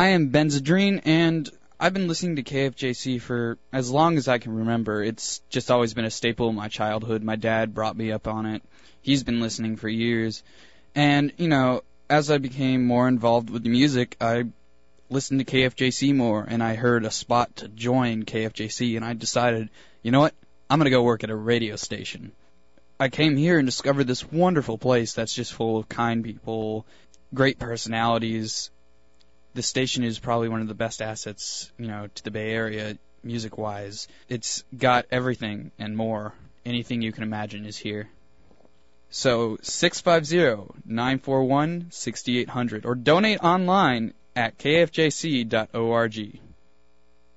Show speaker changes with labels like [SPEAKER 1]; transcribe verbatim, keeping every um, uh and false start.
[SPEAKER 1] I am Benzedrine, and I've been listening to K F J C for as long as I can remember. It's just always been a staple of my childhood. My dad brought me up on it. He's been listening for years. And, you know, as I became more involved with the music, I listened to K F J C more, and I heard a spot to join K F J C, and I decided, you know what, I'm going to go work at a radio station. I came here and discovered this wonderful place that's just full of kind people, great personalities. The station is probably one of the best assets, you know, to the Bay Area, music-wise. It's got everything and more. Anything you can imagine is here. So, six five zero, nine four one, six eight zero zero, or donate online at k f j c dot org.